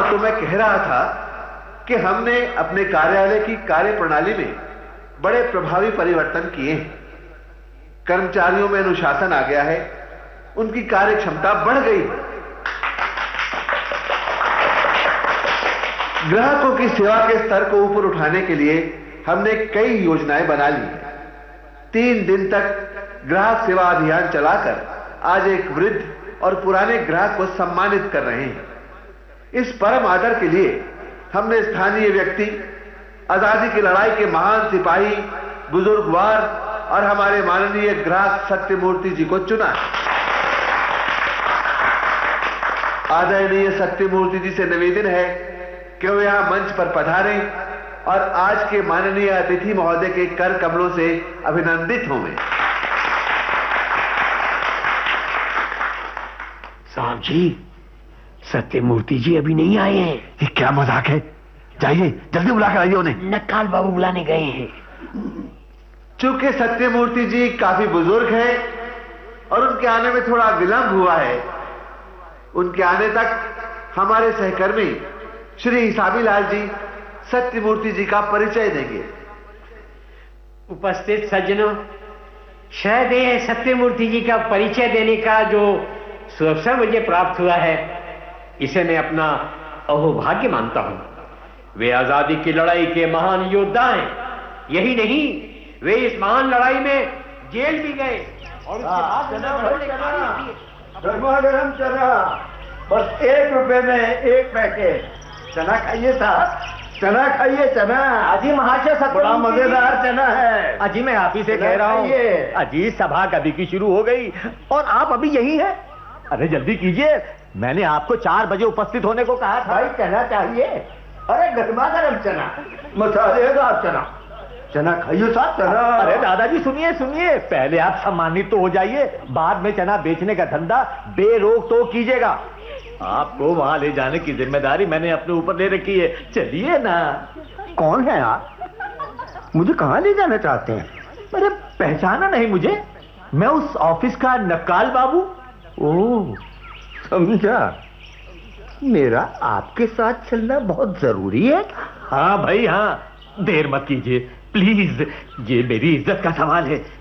तो मैं कह रहा था कि हमने अपने कार्यालय की कार्य प्रणाली में बड़े प्रभावी परिवर्तन किए हैं। कर्मचारियों में अनुशासन आ गया है, उनकी कार्य क्षमता बढ़ गई है। ग्राहकों की सेवा के स्तर को ऊपर उठाने के लिए हमने कई योजनाएं बना ली हैं। 3 दिन तक ग्राहक सेवा अभियान चलाकर आज एक वृद्ध और पुराने ग्राहक को सम्मानित कर रहे हैं। इस परम आदर के लिए हमने स्थानीय व्यक्ति, आजादी की लड़ाई के महान सिपाही, बुजुर्गवार और हमारे माननीय ग्राहक सत्यमूर्ति जी को चुना। आदरणीय सत्यमूर्ति जी से निवेदन है कि वो यहां मंच पर पधारें और आज के माननीय अतिथि महोदय के कर कमलों से अभिनंदित हों। साहब जी, सत्यमूर्ति जी अभी नहीं आए हैं। ये क्या मजाक है? जाइए जल्दी बुला कर आइए उन्हें। नक्काल बाबू बुलाने गए हैं। चूंकि सत्यमूर्ति जी काफी बुजुर्ग हैं और उनके आने में थोड़ा विलंब हुआ है, उनके आने तक हमारे सहकर्मी श्री हिसाबी लाल जी सत्यमूर्ति जी का परिचय देंगे। उपस्थित सज्जनों, शायद ये सत्यमूर्ति जी का परिचय देने का जो सुअवसर मुझे प्राप्त हुआ है, इसे मैं अपना अहोभाग्य मानता हूं। वे आजादी की लड़ाई के महान योद्धा हैं। यही नहीं, वे इस महान लड़ाई में जेल भी गए और उसके बाद गरमा गरम चना, बस 1 रुपए में 1 पैकेट। चना खाइए साहब, चना खाइए। चना अजी महाशय, बड़ा मजेदार चना है। अजी मैं आप ही से कह रहा हूँ। अजी सभा कभी की शुरू हो गई और आप अभी यही हैं। अरे जल्दी कीजिए, मैंने आपको 4 बजे उपस्थित होने को कहा था। भाई चना चाहिए। अरे गरमा गरम चना, मसालेदार चना। चना खाइए साहब, चना। अरे दादाजी सुनिए सुनिए, पहले आप सम्मानित तो हो जाइए, बाद में चना बेचने का धंधा बेरोक तो कीजिएगा। आपको वहां ले जाने की जिम्मेदारी मैंने अपने ऊपर ले रखी है, चलिए ना। कौन है आप? मुझे कहां ले जाना चाहते हैं? अरे पहचाना नहीं मुझे? मैं उस ऑफिस का नक्काल बाबू। ओह, समझा। मेरा आपके साथ चलना बहुत जरूरी है। हाँ भाई हाँ, देर मत कीजिए प्लीज, ये मेरी इज्जत का सवाल है।